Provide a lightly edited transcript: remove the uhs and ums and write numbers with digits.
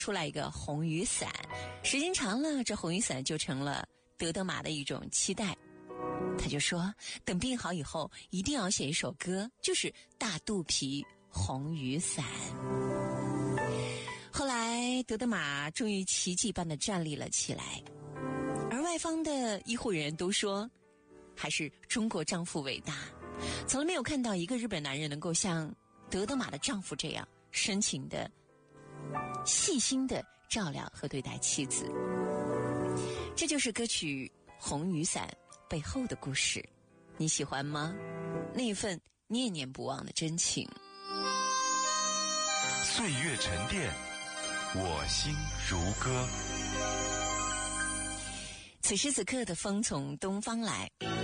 出来一个红雨伞，时间长了，这红雨伞就成了德德玛的一种期待。他就说，等病好以后，一定要写一首歌，就是大肚皮红雨伞。后来，德德玛终于奇迹般的站立了起来，而外方的医护人员都说，还是中国丈夫伟大，从来没有看到一个日本男人能够像德德玛的丈夫这样深情的、细心的照料和对待妻子。这就是歌曲《红雨伞》背后的故事，你喜欢吗？那一份念念不忘的真情。 岁月沉淀，我心如歌。 此时此刻的风从东方来，